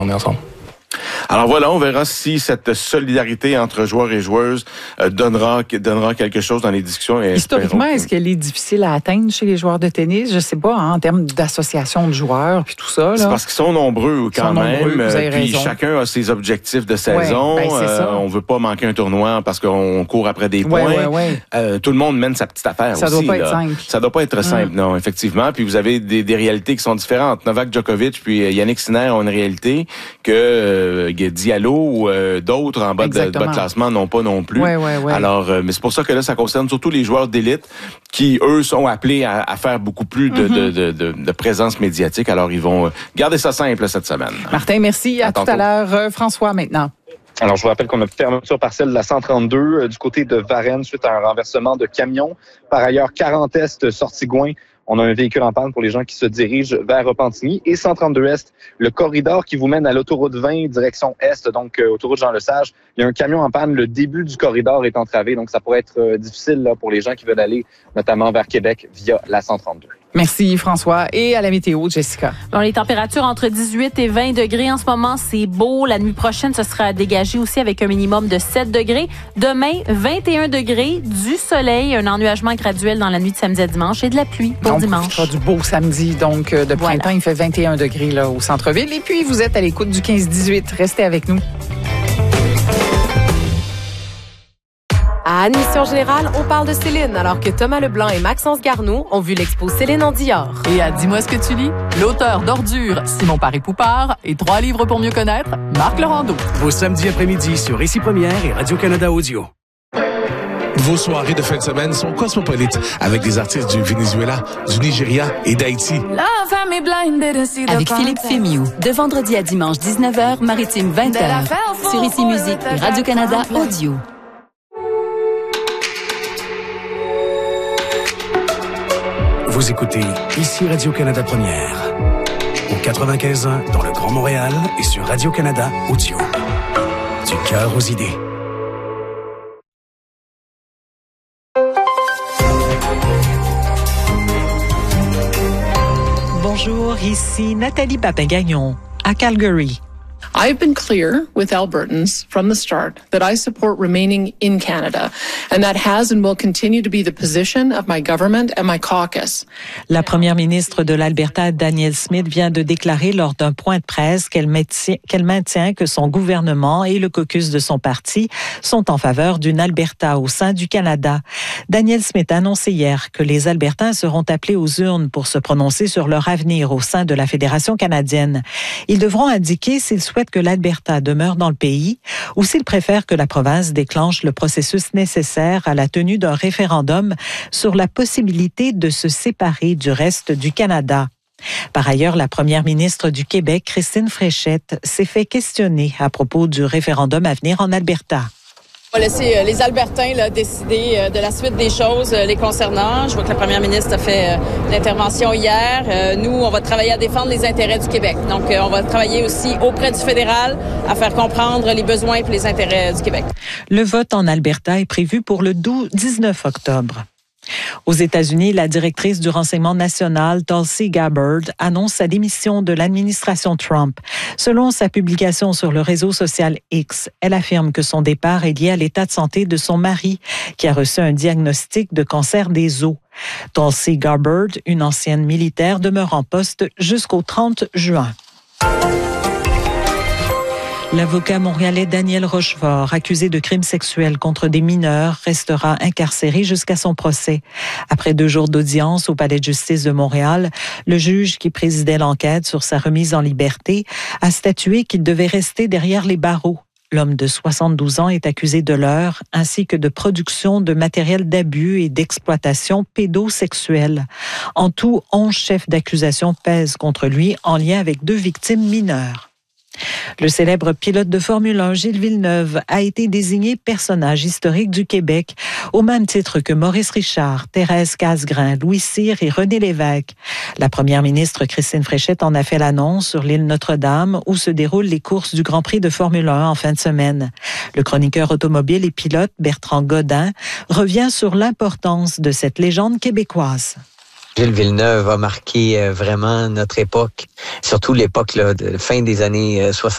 On est ensemble. Alors voilà, on verra si cette solidarité entre joueurs et joueuses donnera quelque chose dans les discussions. Et historiquement, est-ce qu'elle est difficile à atteindre chez les joueurs de tennis? Je sais pas, en termes d'association de joueurs puis tout ça. Là. C'est parce qu'ils sont nombreux quand même. Puis chacun a ses objectifs de saison. On veut pas manquer un tournoi parce qu'on court après des points. Tout le monde mène sa petite affaire ça aussi. Ça doit pas être simple. Ça doit pas être simple, non, effectivement. Puis vous avez des réalités qui sont différentes. Novak Djokovic puis Yannick Sinner ont une réalité que Diallo ou d'autres en bas de classement n'ont pas non plus. Alors, mais c'est pour ça que là, ça concerne surtout les joueurs d'élite qui, eux, sont appelés à faire beaucoup plus de présence médiatique. Alors, ils vont garder ça simple cette semaine. Martin, merci. À tout à l'heure. François, maintenant. Alors, je vous rappelle qu'on a fermeture partielle de la 132 du côté de Varennes suite à un renversement de camion. Par ailleurs, 40 Est, sortie Gouin. On a un véhicule en panne pour les gens qui se dirigent vers Repentigny. Et 132 Est, le corridor qui vous mène à l'autoroute 20, direction Est, donc autoroute Jean-Lesage. Il y a un camion en panne. Le début du corridor est entravé, donc ça pourrait être difficile là, pour les gens qui veulent aller notamment vers Québec via la 132. Merci François. Et à la météo, Jessica. Bon, les températures entre 18 et 20 degrés en ce moment, c'est beau. La nuit prochaine, ce sera dégagé aussi avec un minimum de 7 degrés. Demain, 21 degrés, du soleil, un ennuagement graduel dans la nuit de samedi à dimanche et de la pluie pour dimanche. On fera du beau samedi, donc de printemps. Il fait 21 degrés là, au centre-ville. Et puis, vous êtes à l'écoute du 15-18. Restez avec nous. À Admission Générale, on parle de Céline, alors que Thomas Leblanc et Maxence Garneau ont vu l'expo Céline en Dior. Et à Dis-moi ce que tu lis, l'auteur d'Ordures, Simon Paré-Poupard, et 3 livres pour mieux connaître, Marc Laurando. Vos samedis après-midi sur Récit Première et Radio-Canada Audio. Vos soirées de fin de semaine sont cosmopolites avec des artistes du Venezuela, du Nigeria et d'Haïti. Avec Philippe Fémiou, de vendredi à dimanche 19h, Maritime 20h, sur Ici Musique et Radio-Canada Audio. Vous écoutez Ici Radio-Canada Première, au 95.1 dans le Grand Montréal et sur Radio-Canada Audio. Du cœur aux idées. Bonjour, ici Nathalie Papin-Gagnon, à Calgary. I've been clear with Albertans from the start that I support remaining in Canada, and that has and will continue to be the position of my government and my caucus. La première ministre de l'Alberta, Danielle Smith, vient de déclarer lors d'un point de presse qu'elle maintient que son gouvernement et le caucus de son parti sont en faveur d'une Alberta au sein du Canada. Danielle Smith a annoncé hier que les Albertains seront appelés aux urnes pour se prononcer sur leur avenir au sein de la Fédération canadienne. Ils devront indiquer s'ils souhaitent que l'Alberta demeure dans le pays ou s'ils préfèrent que la province déclenche le processus nécessaire à la tenue d'un référendum sur la possibilité de se séparer du reste du Canada. Par ailleurs, la première ministre du Québec, Christine Fréchette, s'est fait questionner à propos du référendum à venir en Alberta. On va laisser les Albertains décider de la suite des choses les concernant. Je vois que la première ministre a fait l'intervention hier. Nous, on va travailler à défendre les intérêts du Québec. Donc, on va travailler aussi auprès du fédéral à faire comprendre les besoins et les intérêts du Québec. Le vote en Alberta est prévu pour le 19 octobre. Aux États-Unis, la directrice du renseignement national, Tulsi Gabbard, annonce sa démission de l'administration Trump. Selon sa publication sur le réseau social X, elle affirme que son départ est lié à l'état de santé de son mari, qui a reçu un diagnostic de cancer des os. Tulsi Gabbard, une ancienne militaire, demeure en poste jusqu'au 30 juin. L'avocat montréalais Daniel Rochefort, accusé de crimes sexuels contre des mineurs, restera incarcéré jusqu'à son procès. Après 2 jours d'audience au Palais de justice de Montréal, le juge qui présidait l'enquête sur sa remise en liberté a statué qu'il devait rester derrière les barreaux. L'homme de 72 ans est accusé de leurre ainsi que de production de matériel d'abus et d'exploitation pédosexuelle. En tout, 11 chefs d'accusation pèsent contre lui en lien avec 2 victimes mineures. Le célèbre pilote de Formule 1, Gilles Villeneuve, a été désigné personnage historique du Québec, au même titre que Maurice Richard, Thérèse Casgrain, Louis Cyr et René Lévesque. La première ministre Christine Fréchette en a fait l'annonce sur l'île Notre-Dame, où se déroulent les courses du Grand Prix de Formule 1 en fin de semaine. Le chroniqueur automobile et pilote Bertrand Godin revient sur l'importance de cette légende québécoise. Gilles Villeneuve a marqué vraiment notre époque, surtout l'époque de fin des années 60.